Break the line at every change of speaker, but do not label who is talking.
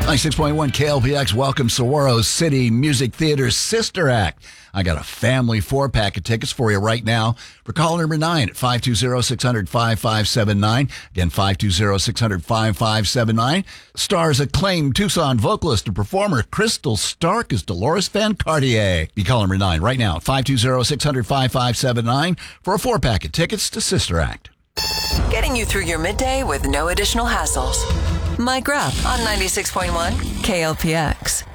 96.1 KLPX welcomes Saguaro City Music Theater's Sister Act. I got a family 4-pack of tickets for you right now for call number 9 at 520-600-5579. Again, 520-600-5579. Stars acclaimed Tucson vocalist and performer Crystal Stark as Dolores Van Cartier. Be call number 9 right now at 520-600-5579 for a 4-pack of tickets to Sister Act.
Getting you through your midday with no additional hassles. Mike Rupp on 96.1 KLPX.